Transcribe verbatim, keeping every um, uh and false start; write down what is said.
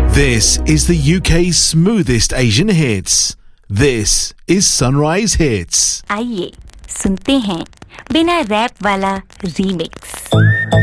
This is the U K's smoothest Asian hits. This is Sunrise Hits. आइए सुनते हैं बिना रैप वाला रीमिक्स।